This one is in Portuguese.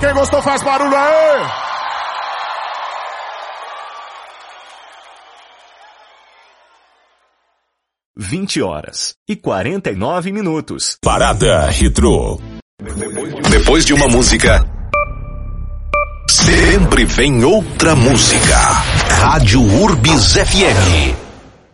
Quem gostou faz barulho aí. (20h49). Parada Retrô. Depois de uma música, sempre vem outra música. Rádio Urbis FM.